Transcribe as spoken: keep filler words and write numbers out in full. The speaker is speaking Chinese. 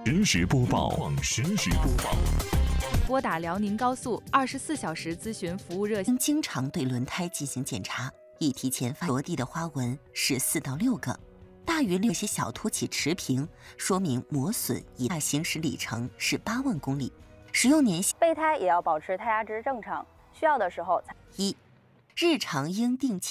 实时播报，实时播报。 拨打辽宁高速二十四小时咨询服务热线。 经常对轮胎进行检查，已提前发落地的花纹是四到六个，大于六些小凸起持平，说明磨损已大，行驶里程是八万公里。使用年限， 备胎也要保持胎压值正常，需要的时候才。 一、日常应定期